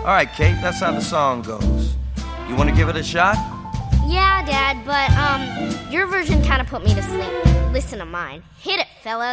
All right, Kate, that's how the song goes. You want to give it a shot? Yeah, Dad, but your version kind of put me to sleep. Listen to mine. Hit it, fellas.